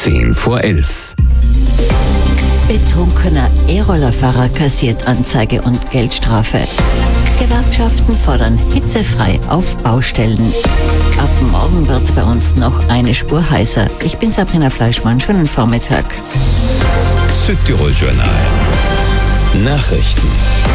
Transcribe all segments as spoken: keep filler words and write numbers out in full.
zehn vor elf. Betrunkener E-Rollerfahrer kassiert Anzeige und Geldstrafe. Gewerkschaften fordern hitzefrei auf Baustellen. Ab morgen wird bei uns noch eine Spur heißer. Ich bin Sabrina Fleischmann, schönen Vormittag. Südtirol Journal. Nachrichten.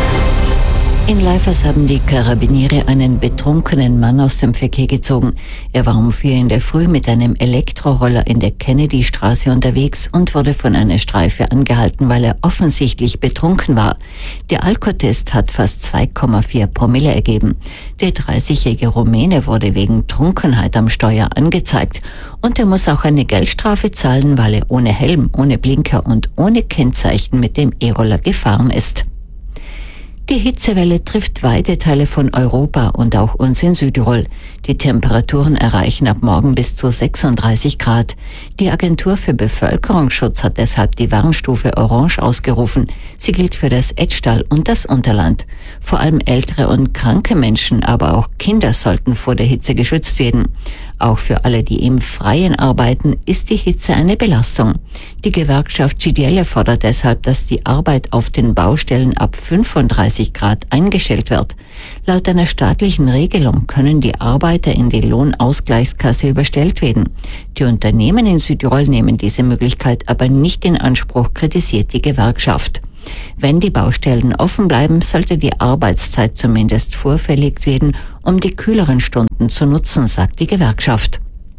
In Leifers haben die Karabiniere einen betrunkenen Mann aus dem Verkehr gezogen. Er war um vier in der Früh mit einem Elektroroller in der Kennedy-Straße unterwegs und wurde von einer Streife angehalten, weil er offensichtlich betrunken war. Der Alkotest hat fast zwei Komma vier Promille ergeben. Der dreißigjährige Rumäne wurde wegen Trunkenheit am Steuer angezeigt. Und er muss auch eine Geldstrafe zahlen, weil er ohne Helm, ohne Blinker und ohne Kennzeichen mit dem E-Roller gefahren ist. Die Hitzewelle trifft weite Teile von Europa und auch uns in Südtirol. Die Temperaturen erreichen ab morgen bis zu sechsunddreißig Grad. Die Agentur für Bevölkerungsschutz hat deshalb die Warnstufe Orange ausgerufen. Sie gilt für das Etschtal und das Unterland. Vor allem ältere und kranke Menschen, aber auch Kinder sollten vor der Hitze geschützt werden. Auch für alle, die im Freien arbeiten, ist die Hitze eine Belastung. Die Gewerkschaft G D L fordert deshalb, dass die Arbeit auf den Baustellen ab fünfunddreißig Grad eingestellt wird. Laut einer staatlichen Regelung können die Arbeiter in die Lohnausgleichskasse überstellt werden. Die Unternehmen in Südtirol nehmen diese Möglichkeit aber nicht in Anspruch, kritisiert die Gewerkschaft. Wenn die Baustellen offen bleiben, sollte die Arbeitszeit zumindest vorverlegt werden, um die kühleren Stunden zu nutzen, sagt die Gewerkschaft.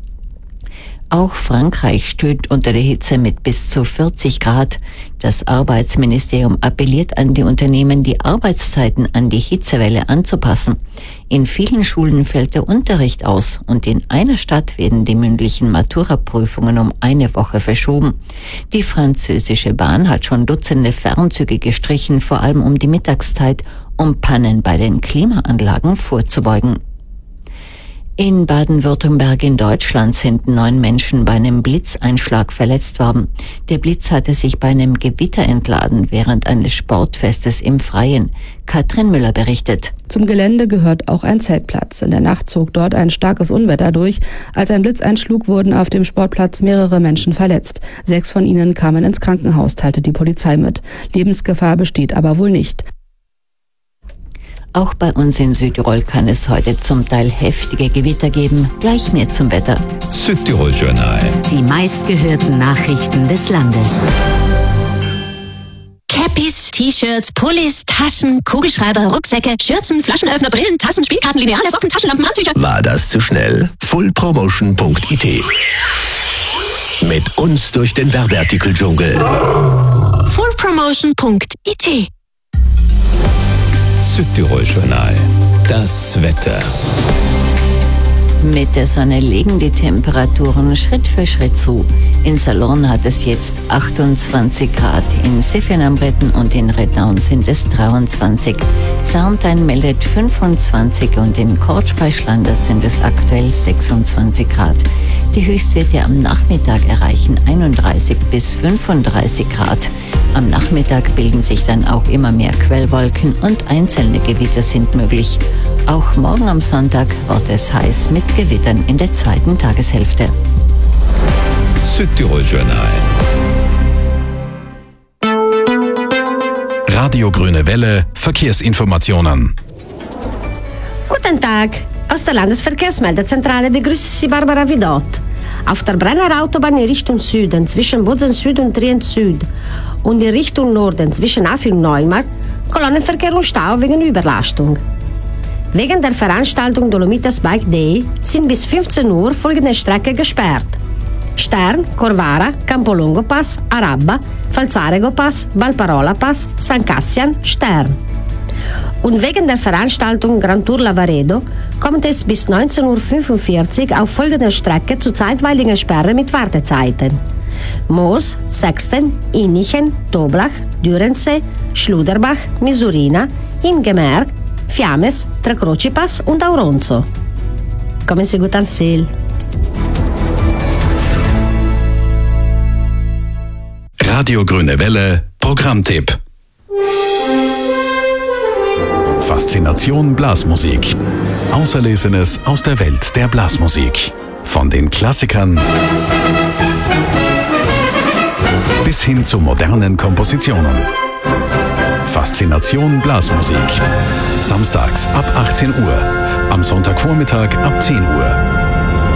Auch Frankreich stöhnt unter der Hitze mit bis zu vierzig Grad. Das Arbeitsministerium appelliert an die Unternehmen, die Arbeitszeiten an die Hitzewelle anzupassen. In vielen Schulen fällt der Unterricht aus und in einer Stadt werden die mündlichen Matura-Prüfungen um eine Woche verschoben. Die französische Bahn hat schon Dutzende Fernzüge gestrichen, vor allem um die Mittagszeit, um Pannen bei den Klimaanlagen vorzubeugen. In Baden-Württemberg in Deutschland sind neun Menschen bei einem Blitzeinschlag verletzt worden. Der Blitz hatte sich bei einem Gewitter entladen während eines Sportfestes im Freien. Katrin Müller berichtet. Zum Gelände gehört auch ein Zeltplatz. In der Nacht zog dort ein starkes Unwetter durch. Als ein Blitz einschlug, wurden auf dem Sportplatz mehrere Menschen verletzt. Sechs von ihnen kamen ins Krankenhaus, teilte die Polizei mit. Lebensgefahr besteht aber wohl nicht. Auch bei uns in Südtirol kann es heute zum Teil heftige Gewitter geben. Gleich mehr zum Wetter. Südtirol Journal. Die meistgehörten Nachrichten des Landes. Cappies, T-Shirts, Pullis, Taschen, Kugelschreiber, Rucksäcke, Schürzen, Flaschenöffner, Brillen, Tassen, Spielkarten, Lineale, Socken, Taschenlampen, Handtücher. War das zu schnell? full promotion punkt I T. Mit uns durch den Werbeartikeldschungel. full promotion punkt I T. Südtirol Journal. Das Wetter. Mit der Sonne legen die Temperaturen Schritt für Schritt zu. In Salon hat es jetzt achtundzwanzig Grad, in Sefjen am Bretten und in Rednaun sind es dreiundzwanzig. Sarntein meldet fünfundzwanzig und in Kortsch bei Schlanders sind es aktuell sechsundzwanzig Grad. Die Höchstwerte am Nachmittag erreichen einunddreißig bis fünfunddreißig Grad. Am Nachmittag bilden sich dann auch immer mehr Quellwolken und einzelne Gewitter sind möglich. Auch morgen am Sonntag wird es heiß mit Gewittern in der zweiten Tageshälfte. Südtirol Journal. Radio Grüne Welle, Verkehrsinformationen. Guten Tag, aus der Landesverkehrsmeldezentrale begrüßt Sie Barbara Vidot. Auf der Brenner Autobahn in Richtung Süden zwischen Bozen Süd und Trient Süd und in Richtung Norden zwischen Afing und Neumarkt Kolonnenverkehr und Stau wegen Überlastung. Wegen der Veranstaltung Dolomitas Bike Day sind bis fünfzehn Uhr folgende Strecke gesperrt: Stern, Corvara, Campolongo Pass, Arabba, Falzarego Pass, Valparola Pass, San Cassian, Stern. Und wegen der Veranstaltung Grand Tour Lavaredo kommt es bis neunzehn Uhr fünfundvierzig auf folgender Strecke zu zeitweiligen Sperre mit Wartezeiten: Moos, Sexten, Innichen, Toblach, Dürensee, Schluderbach, Misurina, Imgemerk, Fiames, Tre Croci Pass und Auronzo. Kommen Sie gut ans Ziel. Radio Grüne Welle, Programmtipp. Faszination Blasmusik. Auserlesenes aus der Welt der Blasmusik. Von den Klassikern bis hin zu modernen Kompositionen. Faszination Blasmusik. Samstags ab achtzehn Uhr, am Sonntagvormittag ab zehn Uhr.